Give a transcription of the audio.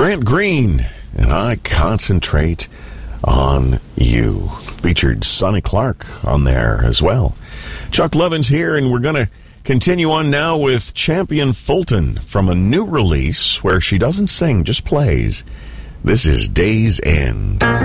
Grant Green and I Concentrate on You. Featured Sonny Clark on there as well. Chuck Levin's here, and we're going to continue on now with Champion Fulton from a new release where she doesn't sing, just plays. This is Day's End.